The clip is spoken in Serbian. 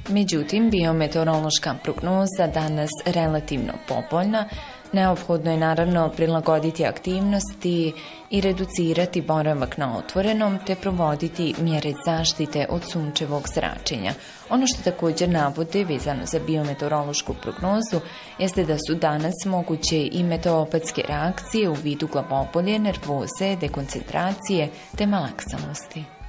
Međutim, biometeorološka prognoza danas relativno povoljna. Neophodno je naravno prilagoditi aktivnosti i reducirati boravak na otvorenom te provoditi mjere zaštite od sunčevog zračenja. Ono što također navode vezano za biometeorološku prognozu jeste da su danas moguće i meteopatske reakcije u vidu glavobolje, nervoze, dekoncentracije te malaksanosti.